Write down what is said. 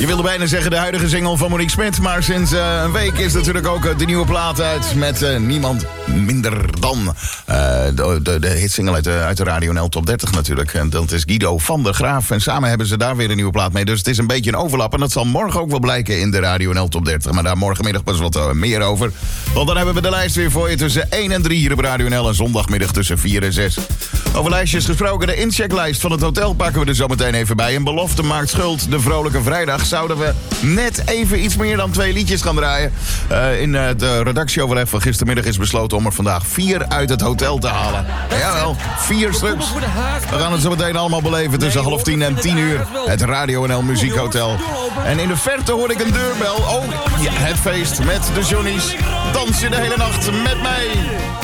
Je wilde bijna zeggen de huidige single van Monique Smit. Maar sinds een week is natuurlijk ook de nieuwe plaat uit met niemand minder dan de hitsingle uit de Radio NL Top 30 natuurlijk. En dat is Guido van der Graaf. En samen hebben ze daar weer een nieuwe plaat mee. Dus het is een beetje een overlap. En dat zal morgen ook wel blijken in de Radio NL Top 30. Maar daar morgenmiddag pas wat meer over. Want dan hebben we de lijst weer voor je tussen 1 en 3 hier op Radio NL. En zondagmiddag tussen 4 en 6. Over lijstjes gesproken, de inchecklijst van het hotel pakken we er zo meteen even bij. Een belofte maakt schuld. De Vrolijke Vrijdag zouden we net even iets meer dan 2 liedjes gaan draaien. In het redactieoverleg van gistermiddag is besloten om er vandaag 4 uit het hotel te halen. Jawel, 4 stuks. We gaan het zo meteen allemaal beleven tussen 9:30 en 10:00. Het Radio NL Muziekhotel. En in de verte hoor ik een deurbel. Oh, ja, het feest met de Johnny's. Dans je de hele nacht met mij.